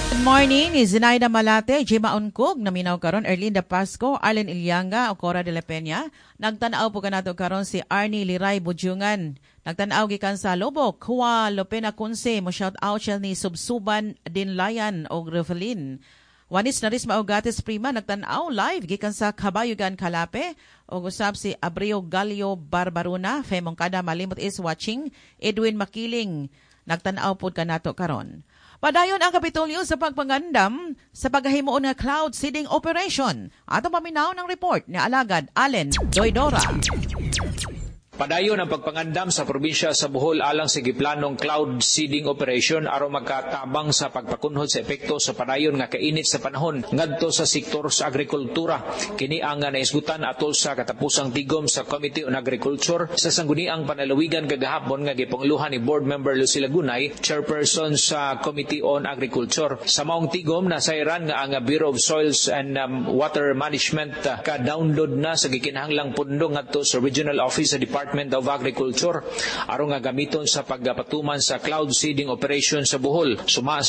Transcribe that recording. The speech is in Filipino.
Morning ni Zinaida Malate, Jima Unkog, naminaw karon Erlinda Pasco, Arlen Ilyanga, o Cora de la Peña. Nagtanaw po kanato karon si Arnie Liray Budyungan. Nagtanaw gikan sa Lobok, Hua Lopena Kunse, mo shout out siya ni Subsuban Dinlayan o Revelin. Wanis na ris maugates prima, nagtanaw live gikan sa Kabayugan Kalape, o gusap si Abreu Galio Barbaruna, Femong Kada Malimot is watching, Edwin Makiling, nagtanaw po kanato karon. Padayon ang Kapitolyo sa pagpangandam sa paghahimuon nga cloud seeding operation. Ato paminaw ng report ni Alagad Allen Doydora. Padayon ang pagpangandam sa probinsya sa Bohol alang sa giplanong cloud seeding operation aron makatabang sa pagpakunhod sa epekto sa padayon nga kainit sa panahon ngadto sa sektor sa agrikultura. Kini ang naisgutan atol sa katapusang tigom sa Committee on Agriculture sa sangguniang panalawigan kagahapon nga gipanguluhan ni Board Member Lucy Lagunay, chairperson sa Committee on Agriculture. Sa maong tigom nasayran nga ang Bureau of Soils and Water Management ka-download na sa gikinahanglang pundo ngadto sa Regional Office sa Department of Agriculture aron nga gamiton sa pagpatuman sa cloud seeding operation sa Bohol. Suma sa